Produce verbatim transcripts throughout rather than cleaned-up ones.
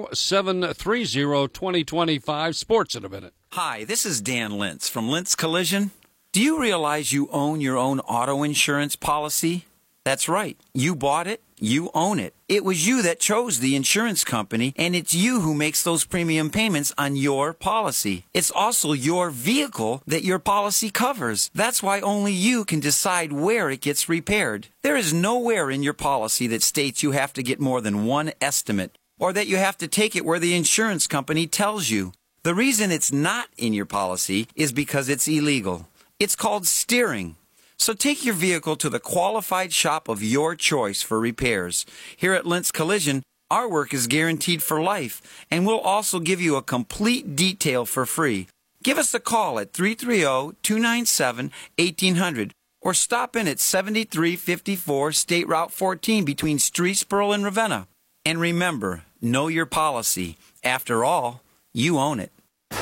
zero, seven three zero, two zero two five. Sports in a minute. Hi, this is Dan Lentz from Lentz Collision. Do you realize you own your own auto insurance policy? That's right. You bought it. You own it. It was you that chose the insurance company, and it's you who makes those premium payments on your policy. It's also your vehicle that your policy covers. That's why only you can decide where it gets repaired. There is nowhere in your policy that states you have to get more than one estimate, or that you have to take it where the insurance company tells you. The reason it's not in your policy is because it's illegal. It's called steering. So take your vehicle to the qualified shop of your choice for repairs. Here at Lentz Collision, our work is guaranteed for life, and we'll also give you a complete detail for free. Give us a call at three three zero, two nine seven, one eight zero zero or stop in at seventy-three fifty-four State Route fourteen between Streetsboro and Ravenna. And remember, know your policy. After all, you own it.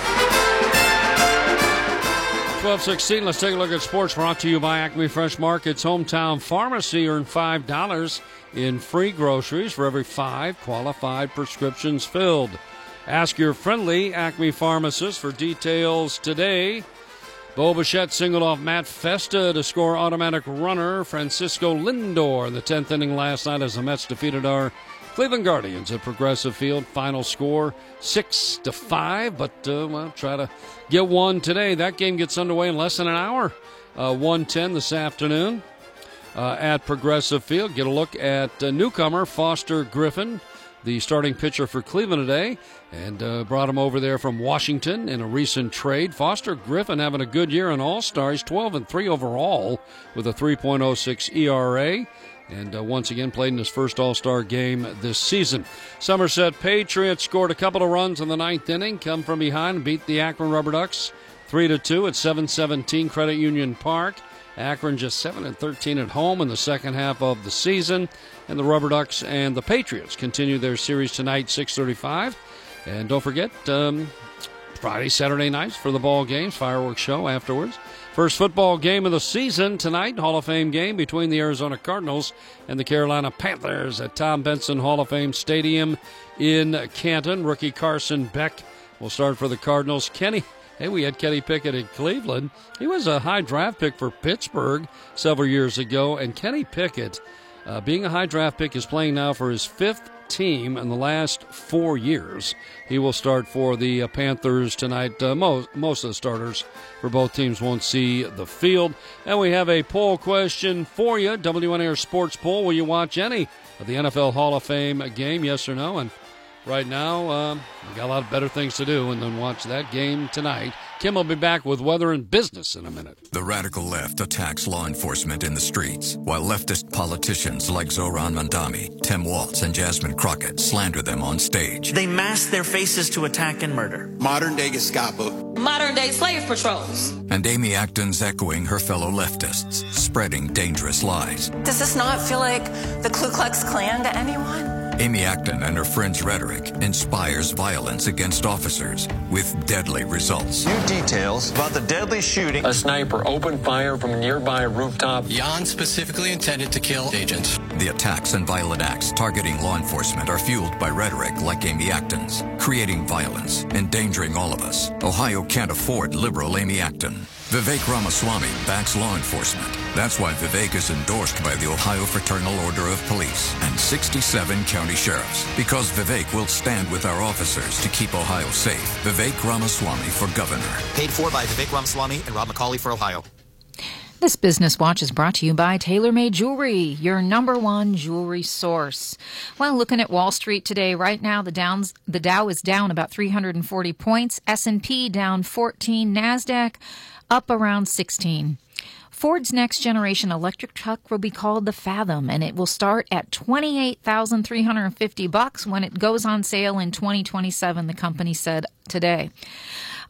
twelve sixteen, let's take a look at sports brought to you by Acme Fresh Market's Hometown Pharmacy. Earn five dollars in free groceries for every five qualified prescriptions filled. Ask your friendly Acme pharmacist for details today. Bo Bichette singled off Matt Festa to score automatic runner Francisco Lindor in the tenth inning last night as the Mets defeated our Cleveland Guardians at Progressive Field. Final score six to five, but uh, well, try to get one today. That game gets underway in less than an hour. Uh, one ten this afternoon uh, at Progressive Field. Get a look at uh, newcomer Foster Griffin, the starting pitcher for Cleveland today, and uh, brought him over there from Washington in a recent trade. Foster Griffin having a good year in All-Star. He's twelve and three overall with a three point oh six E R A. And uh, once again played in his first All-Star game this season. Somerset Patriots scored a couple of runs in the ninth inning, come from behind and beat the Akron Rubber Ducks three to two at seven seventeen Credit Union Park. Akron just seven and thirteen at home in the second half of the season. And the Rubber Ducks and the Patriots continue their series tonight, six thirty-five. And don't forget, um, Friday, Saturday nights for the ball games, fireworks show afterwards. First football game of the season tonight, Hall of Fame game between the Arizona Cardinals and the Carolina Panthers at Tom Benson Hall of Fame Stadium in Canton. Rookie Carson Beck will start for the Cardinals. Kenny, hey, we had Kenny Pickett in Cleveland. He was a high draft pick for Pittsburgh several years ago, and Kenny Pickett, uh, being a high draft pick, is playing now for his fifth team in the last four years. He will start for the uh, Panthers tonight. Uh, most, most of the starters for both teams won't see the field. And we have a poll question for you. W N A R Sports Poll. Will you watch any of the N F L Hall of Fame game, yes or no? And right now, um, we got a lot of better things to do and then watch that game tonight. Kim will be back with weather and business in a minute. The radical left attacks law enforcement in the streets, while leftist politicians like Zohran Mamdani, Tim Walz, and Jasmine Crockett slander them on stage. They mask their faces to attack and murder. Modern-day Gestapo. Modern-day slave patrols. And Amy Acton's echoing her fellow leftists, spreading dangerous lies. Does this not feel like the Ku Klux Klan to anyone? Amy Acton and her friends' rhetoric inspires violence against officers with deadly results. New details about the deadly shooting. A sniper opened fire from a nearby rooftop. Jan specifically intended to kill agents. The attacks and violent acts targeting law enforcement are fueled by rhetoric like Amy Acton's, creating violence, endangering all of us. Ohio can't afford liberal Amy Acton. Vivek Ramaswamy backs law enforcement. That's why Vivek is endorsed by the Ohio Fraternal Order of Police and sixty-seven county sheriffs. Because Vivek will stand with our officers to keep Ohio safe. Vivek Ramaswamy for governor. Paid for by Vivek Ramaswamy and Rob McCauley for Ohio. This Business Watch is brought to you by TaylorMade Jewelry, your number one jewelry source. Well, looking at Wall Street today, right now the Downs, the Dow is down about three hundred forty points, S and P down fourteen, NASDAQ up around sixteen. Ford's next generation electric truck will be called the Fathom, and it will start at twenty-eight thousand three hundred fifty bucks when it goes on sale in twenty twenty-seven, the company said today.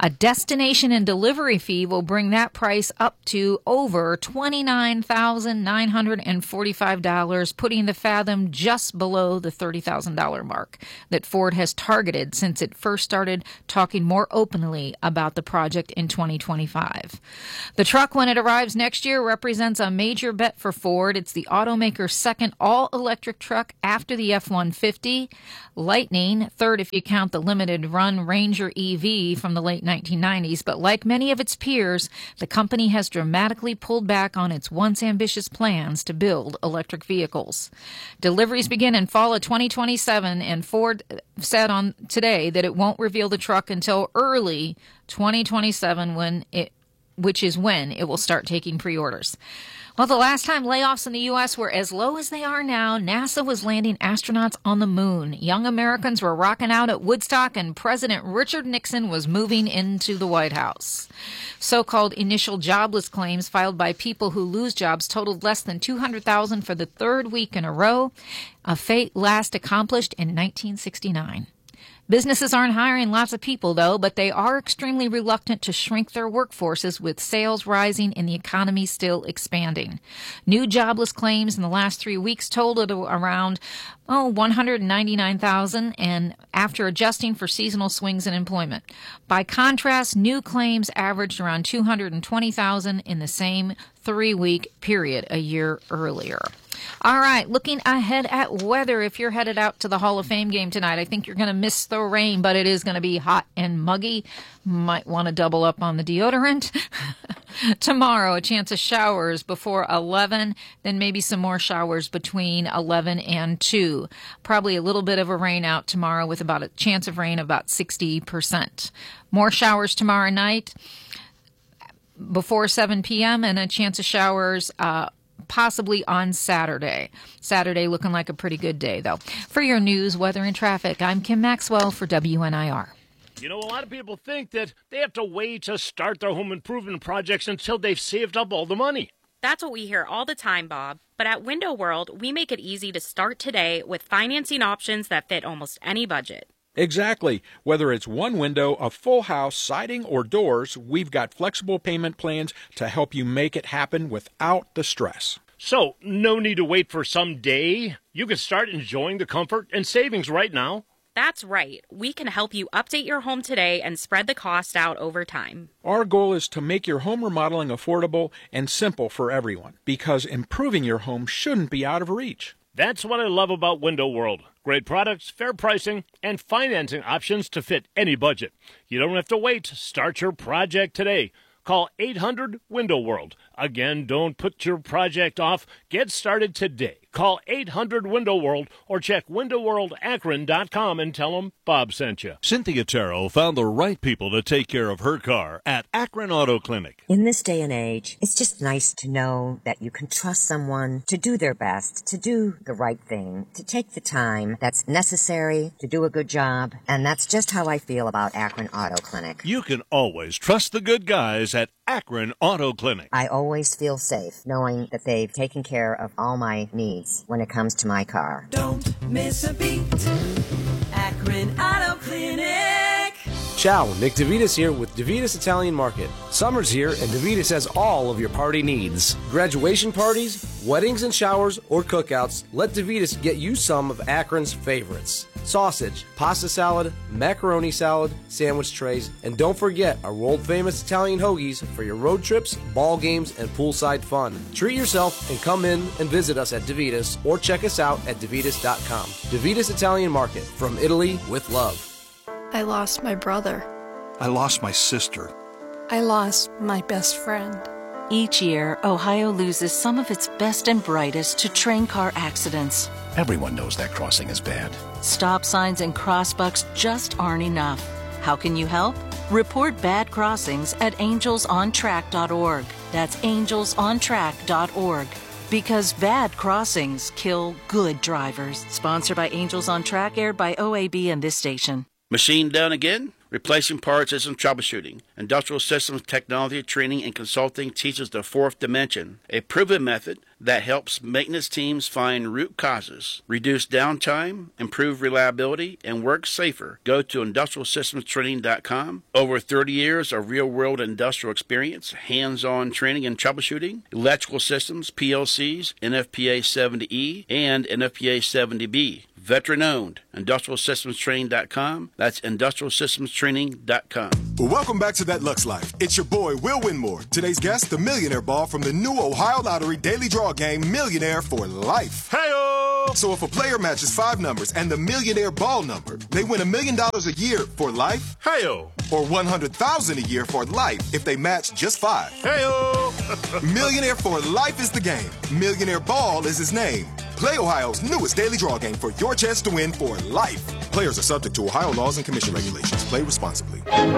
A destination and delivery fee will bring that price up to over twenty-nine thousand nine hundred forty-five dollars, putting the Fathom just below the thirty thousand dollars mark that Ford has targeted since it first started talking more openly about the project in twenty twenty-five. The truck, when it arrives next year, represents a major bet for Ford. It's the automaker's second all-electric truck after the F one fifty. Lightning, third if you count the limited-run Ranger E V from the late nineteen nineties. But like many of its peers, the company has dramatically pulled back on its once ambitious plans to build electric vehicles. Deliveries begin in fall of twenty twenty-seven, and Ford said on today that it won't reveal the truck until early twenty twenty-seven, when it, which is when it will start taking pre-orders. Well, the last time layoffs in the U S were as low as they are now, NASA was landing astronauts on the moon. Young Americans were rocking out at Woodstock, and President Richard Nixon was moving into the White House. So-called initial jobless claims filed by people who lose jobs totaled less than two hundred thousand for the third week in a row, a fate last accomplished in nineteen sixty-nine. Businesses aren't hiring lots of people, though, but they are extremely reluctant to shrink their workforces, with sales rising and the economy still expanding. New jobless claims in the last three weeks totaled around oh, one hundred ninety-nine thousand, and after adjusting for seasonal swings in employment. By contrast, new claims averaged around two hundred twenty thousand in the same three-week period a year earlier. All right, looking ahead at weather. If you're headed out to the Hall of Fame game tonight, I think you're going to miss the rain, but it is going to be hot and muggy. Might want to double up on the deodorant. Tomorrow, a chance of showers before eleven, then maybe some more showers between eleven and two. Probably a little bit of a rain out tomorrow, with about a chance of rain of about sixty percent. More showers tomorrow night before seven p.m. and a chance of showers uh possibly on Saturday. Saturday looking like a pretty good day, though. For your news, weather, and traffic, I'm Kim Maxwell for W N I R. You know, a lot of people think that they have to wait to start their home improvement projects until they've saved up all the money. That's what we hear all the time, Bob. But at Window World, we make it easy to start today with financing options that fit almost any budget. Exactly. Whether it's one window, a full house, siding, or doors, we've got flexible payment plans to help you make it happen without the stress. So, no need to wait for some day. You can start enjoying the comfort and savings right now. That's right. We can help you update your home today and spread the cost out over time. Our goal is to make your home remodeling affordable and simple for everyone, because improving your home shouldn't be out of reach. That's what I love about Window World. Great products, fair pricing, and financing options to fit any budget. You don't have to wait. Start your project today. Call eight hundred window world. Again, don't put your project off. Get started today. Call eight hundred window world or check window world akron dot com and tell them Bob sent you. Cynthia Terrell found the right people to take care of her car at Akron Auto Clinic. In this day and age, it's just nice to know that you can trust someone to do their best, to do the right thing, to take the time that's necessary to do a good job. And that's just how I feel about Akron Auto Clinic. You can always trust the good guys at Akron Auto Clinic. I always feel safe knowing that they've taken care of all my needs when it comes to my car. Don't miss a beat. Akron Auto Clinic. Ciao, Nick DeVitas here with DeVitas Italian Market. Summer's here and DeVitas has all of your party needs. Graduation parties, weddings and showers, or cookouts, let DeVitas get you some of Akron's favorites. Sausage, pasta salad, macaroni salad, sandwich trays, and don't forget our world-famous Italian hoagies for your road trips, ball games, and poolside fun. Treat yourself and come in and visit us at DeVitas or check us out at DeVitas dot com. DeVitas Italian Market, from Italy with love. I lost my brother. I lost my sister. I lost my best friend. Each year, Ohio loses some of its best and brightest to train car accidents. Everyone knows that crossing is bad. Stop signs and crossbucks just aren't enough. How can you help? Report bad crossings at angels on track dot org. That's angels on track dot org. Because bad crossings kill good drivers. Sponsored by Angels on Track, aired by O A B and this station. Machine done again? Replacing parts isn't troubleshooting. Industrial Systems Technology Training and Consulting teaches the fourth dimension, a proven method that helps maintenance teams find root causes, reduce downtime, improve reliability, and work safer. Go to industrial systems training dot com. Over thirty years of real-world industrial experience, hands-on training and troubleshooting, electrical systems, P L Cs, N F P A seventy E, and N F P A seventy B. Veteran-owned. industrial systems training dot com. That's industrial systems training dot com. Welcome back to That Lux Life. It's your boy, Will Winmore. Today's guest, the Millionaire Ball from the new Ohio Lottery Daily Draw game, Millionaire for Life. Hey-o! So if a player matches five numbers and the Millionaire Ball number, they win a million dollars a year for life. Hey-o! Or one hundred thousand dollars a year for life if they match just five. Hey-o! Millionaire for Life is the game. Millionaire Ball is his name. Play Ohio's newest daily draw game for your chance to win for life. Players are subject to Ohio laws and commission regulations. Play responsibly.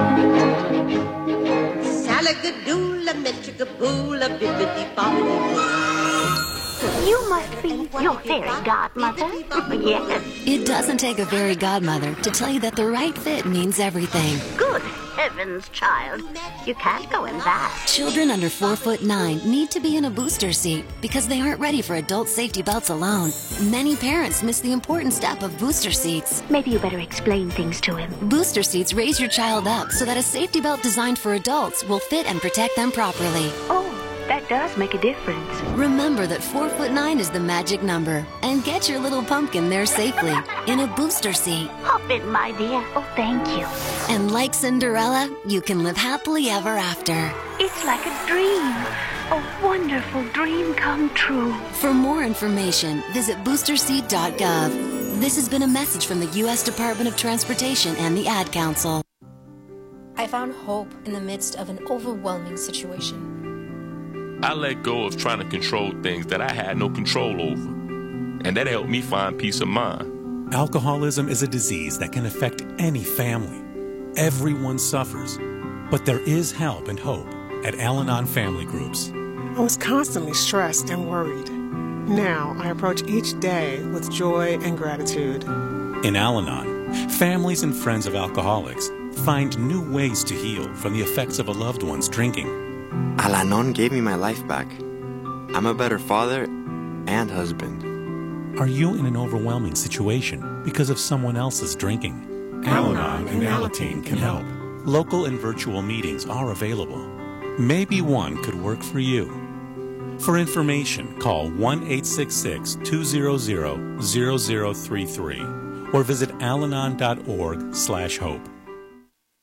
Salagadoola, metricaboola, bibbidi bobbidi. You must be your fairy godmother. Yes. It doesn't take a fairy godmother to tell you that the right fit means everything. Good heavens, child. You can't go in that. Children under four foot nine need to be in a booster seat because they aren't ready for adult safety belts alone. Many parents miss the important step of booster seats. Maybe you better explain things to him. Booster seats raise your child up so that a safety belt designed for adults will fit and protect them properly. Oh, that does make a difference. Remember that four foot nine is the magic number, and get your little pumpkin there safely in a booster seat. Hop in, my dear. Oh, thank you. And like Cinderella, you can live happily ever after. It's like a dream. A wonderful dream come true. For more information, visit booster seat dot gov. This has been a message from the U S Department of Transportation and the Ad Council. I found hope in the midst of an overwhelming situation. I let go of trying to control things that I had no control over, and that helped me find peace of mind. Alcoholism is a disease that can affect any family. Everyone suffers, but there is help and hope at Al-Anon Family Groups. I was constantly stressed and worried. Now I approach each day with joy and gratitude. In Al-Anon, families and friends of alcoholics find new ways to heal from the effects of a loved one's drinking. Al-Anon gave me my life back. I'm a better father and husband. Are you in an overwhelming situation because of someone else's drinking? Al-Anon and Alateen can help. Local and virtual meetings are available. Maybe one could work for you. For information, call one eight six six, two zero zero, zero zero three three or visit alanon dot org slash hope.